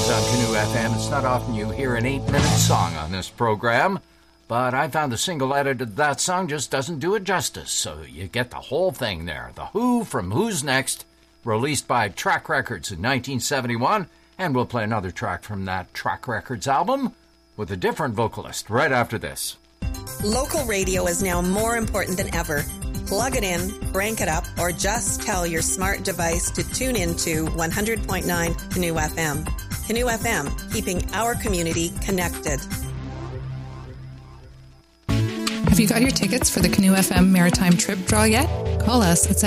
Records on Canoe FM. It's not often you hear an 8-minute song on this program, but I found the single edit of that song just doesn't do it justice, so you get the whole thing there. The Who from Who's Next, released by Track Records in 1971, and we'll play another track from that Track Records album with a different vocalist right after this. Local radio is now more important than ever. Plug it in, crank it up, or just tell your smart device to tune into 100.9 Canoe FM. Canoe FM, keeping our community connected. Have you got your tickets for the Canoe FM Maritime Trip Draw yet? Call us at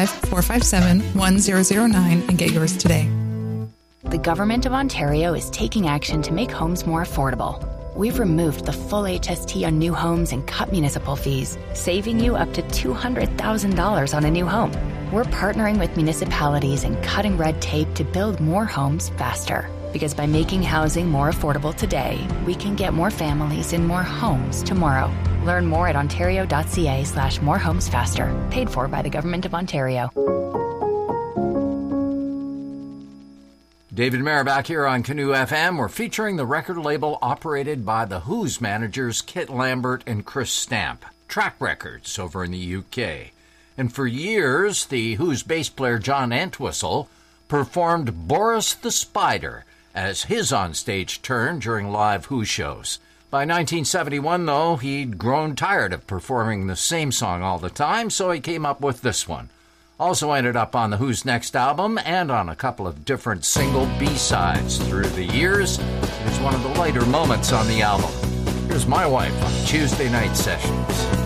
705-457-1009 and get yours today. The Government of Ontario is taking action to make homes more affordable. We've removed the full HST on new homes and cut municipal fees, saving you up to $200,000 on a new home. We're partnering with municipalities and cutting red tape to build more homes faster. Because by making housing more affordable today, we can get more families in more homes tomorrow. Learn more at ontario.ca/morehomesfaster. Paid for by the Government of Ontario. David Mayer back here on Canoe FM. We're featuring the record label operated by the Who's managers Kit Lambert and Chris Stamp, Track Records over in the UK. And for years, the Who's bass player John Entwistle performed Boris the Spider as his onstage turn during live Who shows. By 1971, though, he'd grown tired of performing the same song all the time, so he came up with this one. Also ended up on the Who's Next album and on a couple of different single B-sides through the years. It's one of the lighter moments on the album. Here's My Wife on Tuesday Night Sessions.